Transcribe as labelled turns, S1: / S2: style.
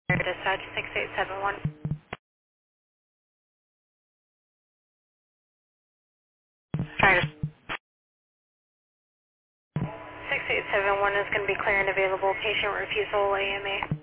S1: Dispatch 6871. 6871 is going to be clear and available. Patient refusal AMA.